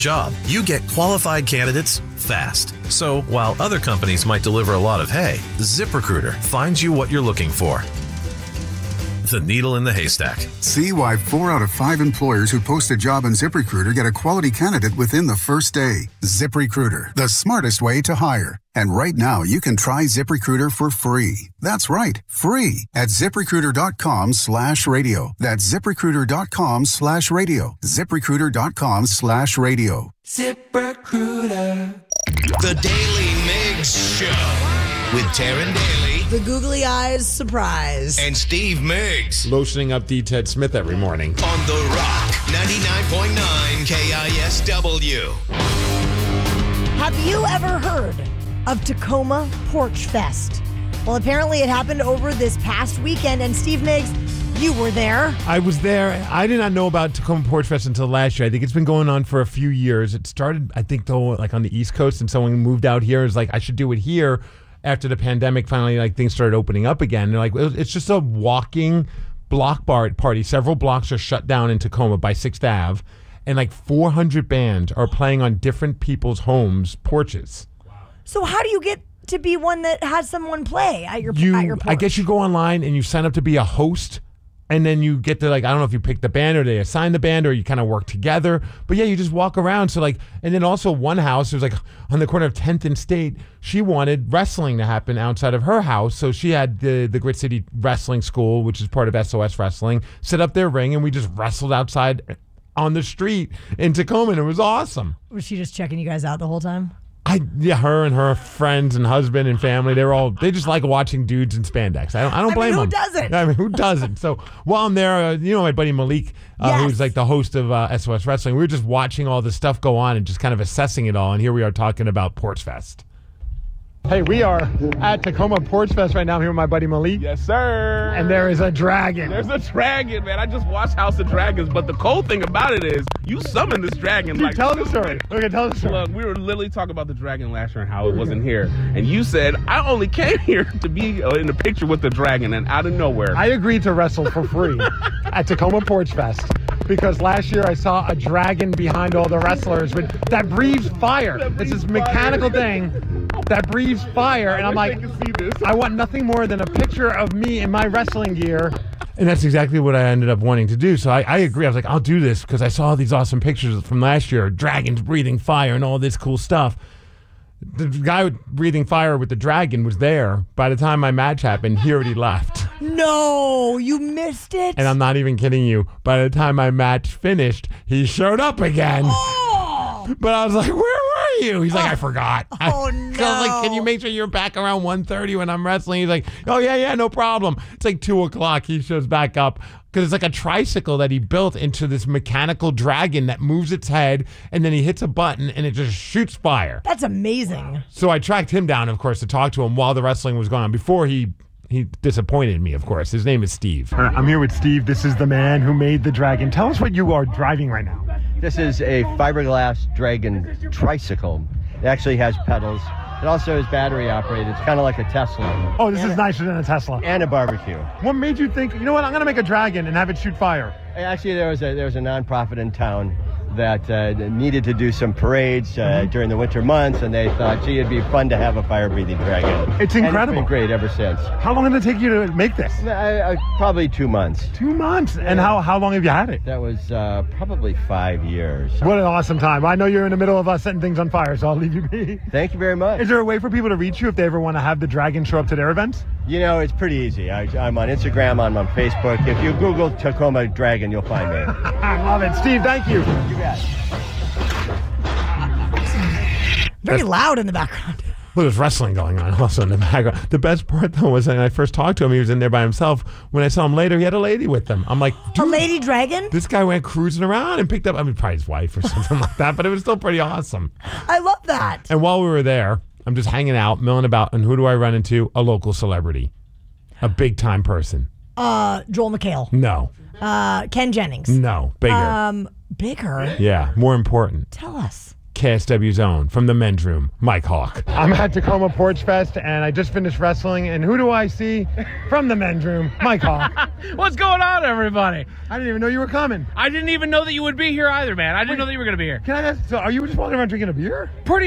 job. You get qualified candidates fast. So while other companies might deliver a lot of hay, ZipRecruiter finds you what you're looking for. The needle in the haystack. See why 4 out of 5 employers who post a job on ZipRecruiter get a quality candidate within the first day. ZipRecruiter, the smartest way to hire. And right now, you can try ZipRecruiter for free. That's right, free at ZipRecruiter.com/radio. That's ZipRecruiter.com/radio. ZipRecruiter.com/radio. ZipRecruiter. The Daily Migs Show with Taryn Daly, the googly eyes surprise, and Steve Migs. Lotioning up D. Ted Smith every morning. On The Rock, 99.9 KISW. Have you ever heard of Tacoma Porch Fest? Well, apparently it happened over this past weekend, and Steve Migs, you were there. I was there. I did not know about Tacoma Porch Fest until last year. I think it's been going on for a few years. It started, I think, though, like on the East Coast, and someone moved out here. It was like, I should do it here. After the pandemic, finally, like things started opening up again. They're like, it's just a walking block party. Several blocks are shut down in Tacoma by 6th Ave, and like 400 bands are playing on different people's homes' porches. So how do you get to be one that has someone play at your porch? I guess you go online and you sign up to be a host. And then you get to, like, I don't know if you pick the band or they assign the band or you kind of work together. But yeah, you just walk around. So like, and then also one house, it was like on the corner of 10th and State. She wanted wrestling to happen outside of her house. So she had the Grit City Wrestling School, which is part of SOS Wrestling, set up their ring, and we just wrestled outside on the street in Tacoma, and it was awesome. Was she just checking you guys out the whole time? Her and her friends and husband and family, they just like watching dudes in spandex. I don't blame them. Who doesn't? I mean, who doesn't? So while I'm there, my buddy Malik, yes, who's like the host of SOS Wrestling, we were just watching all this stuff go on and just kind of assessing it all. And here we are talking about Porch Fest. Hey, we are at Tacoma Porch Fest right now. I'm here with my buddy Malik. Yes, sir. And there is a dragon. There's a dragon, man. I just watched House of Dragons, but the cool thing about it is you summon this dragon. Dude, tell the story. Okay, tell the story. Look, we were literally talking about the dragon last year and how it wasn't here. And you said, I only came here to be in the picture with the dragon, and out of nowhere. I agreed to wrestle for free at Tacoma Porch Fest because last year I saw a dragon behind all the wrestlers that breathes fire. It's this mechanical thing that breathes fire, and I'm like, I want nothing more than a picture of me in my wrestling gear. And that's exactly what I ended up wanting to do. So I agree. I was like, I'll do this because I saw these awesome pictures from last year, dragons breathing fire and all this cool stuff. The guy breathing fire with the dragon was there. By the time my match happened, he already left. No, you missed it. And I'm not even kidding you. By the time my match finished, he showed up again. Oh! But I was like, where were you? He's like, I forgot. Oh, I was like, can you make sure you're back around 1:30 when I'm wrestling? He's like, oh, yeah, no problem. It's like 2 o'clock. He shows back up because it's like a tricycle that he built into this mechanical dragon that moves its head, and then he hits a button, and it just shoots fire. That's amazing. So I tracked him down, of course, to talk to him while the wrestling was going on, before he disappointed me, of course. His name is Steve. I'm here with Steve. This is the man who made the dragon. Tell us what you are driving right now. This is a fiberglass dragon tricycle. It actually has pedals. It also is battery operated. It's kind of like a Tesla. Oh, this is nicer than a Tesla. And a barbecue. What made you think, you know what, I'm going to make a dragon and have it shoot fire? Actually, there was a nonprofit in town that needed to do some parades during the winter months, and they thought, gee, it'd be fun to have a fire-breathing dragon. It's incredible. And it's been great ever since. How long did it take you to make this? Probably 2 months. 2 months? And how long have you had it? That was probably 5 years. What an awesome time. I know you're in the middle of setting things on fire, so I'll leave you be. Thank you very much. Is there a way for people to reach you if they ever want to have the dragon show up to their events? You know, it's pretty easy. I'm on Instagram, I'm on Facebook. If you Google Tacoma Dragon, you'll find me. I love it. Steve, thank you. You bet. Very loud in the background. Well, there's wrestling going on also in the background. The best part, though, was when I first talked to him, he was in there by himself. When I saw him later, he had a lady with him. I'm like, dude, a lady dragon? This guy went cruising around and picked up, probably his wife or something like that, but it was still pretty awesome. I love that. And while we were there, I'm just hanging out, milling about, and who do I run into? A local celebrity. A big-time person. Joel McHale. No. Ken Jennings. No. Bigger. Bigger? Yeah. More important. Tell us. KSW's own, from the men's room, Mike Hawk. I'm at Tacoma Porch Fest, and I just finished wrestling, and who do I see from the men's room? Mike Hawk. What's going on, everybody? I didn't even know you were coming. I didn't even know that you would be here either, man. I didn't know that you were going to be here. Can I ask, so are you just walking around drinking a beer?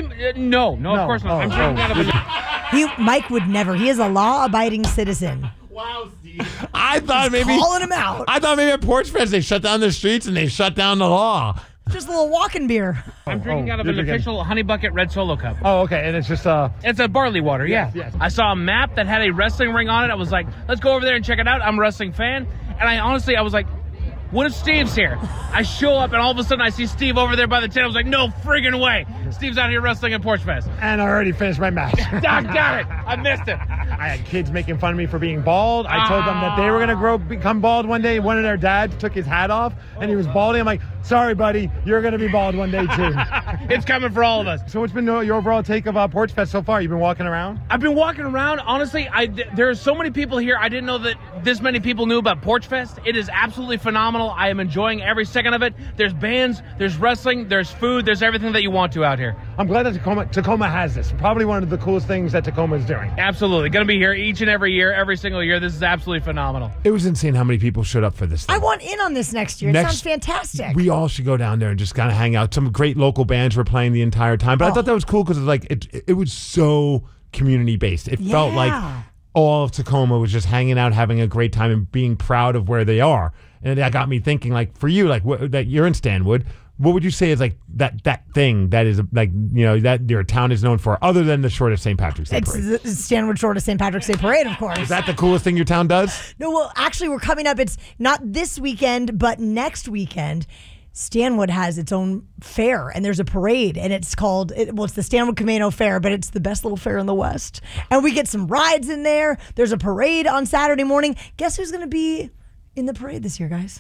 No, of course not. I'm drinking out of a... Mike would never. He is a law-abiding citizen. Wow, Steve. I thought maybe calling him out. I thought maybe at Porch Fest they shut down the streets and they shut down the law. Just a little walking beer. I'm drinking out of an official Honey Bucket Red Solo cup. Oh, okay, and it's just It's a barley water, yeah. Yes. I saw a map that had a wrestling ring on it. I was like, let's go over there and check it out. I'm a wrestling fan. And I was like, what if Steve's here? I show up and all of a sudden I see Steve over there by the tent. I was like, no friggin' way. Steve's out here wrestling at Porch Fest. And I already finished my match. Doggone it. I missed it. I had kids making fun of me for being bald. I told them that they were going to become bald one day. One of their dads took his hat off and he was balding. I'm like, sorry, buddy, you're going to be bald one day too. It's coming for all of us. So what's been your overall take of Porch Fest so far? You've been walking around? I've been walking around. Honestly, there are so many people here. I didn't know that this many people knew about Porch Fest. It is absolutely phenomenal. I am enjoying every second of it. There's bands, there's wrestling, there's food, there's everything that you want to out here. I'm glad that Tacoma has this. Probably one of the coolest things that Tacoma is doing. Absolutely. Going to be here each and every year, every single year. This is absolutely phenomenal. It was insane how many people showed up for this thing. I want in on this next year. It sounds fantastic. We all should go down there and just kind of hang out. Some great local bands were playing the entire time. But I thought that was cool because it was so community-based. It felt like all of Tacoma was just hanging out, having a great time, and being proud of where they are. And that got me thinking, like, for you, like, that you're in Stanwood, what would you say is like that thing that is like, you know, that your town is known for, other than the Shortest St. Patrick's Day Parade? It's the Stanwood Shortest St. Patrick's Day Parade, of course. Is that the coolest thing your town does? No, well, actually, we're coming up. It's not this weekend, but next weekend. Stanwood has its own fair, and there's a parade, and it's called, it's the Stanwood Camino Fair, but it's the best little fair in the West. And we get some rides in there. There's a parade on Saturday morning. Guess who's going to be in the parade this year, guys?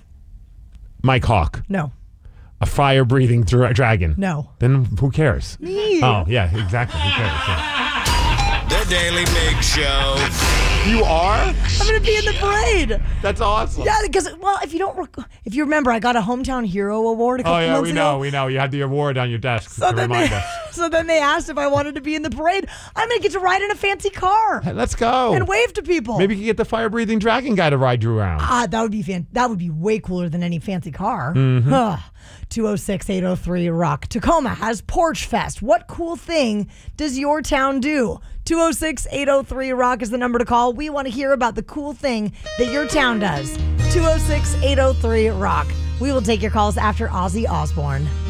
Mike Hawk. No. A fire-breathing dragon. No. Then who cares? Me. Oh, yeah, exactly. Who cares? Yeah. The Daily Mix Show. You are? I'm going to be in the parade. That's awesome. Yeah, because, well, if you remember, I got a Hometown Hero Award a couple months ago. We know. You had the award on your desk to remind us. So then they asked if I wanted to be in the parade. I'm going to get to ride in a fancy car. Hey, let's go. And wave to people. Maybe you could get the fire-breathing dragon guy to ride you around. That would be That would be way cooler than any fancy car. 206-803-ROCK. Tacoma has Porch Fest. What cool thing does your town do? 206-803-ROCK is the number to call. We want to hear about the cool thing that your town does. 206-803-ROCK. We will take your calls after Ozzy Osbourne.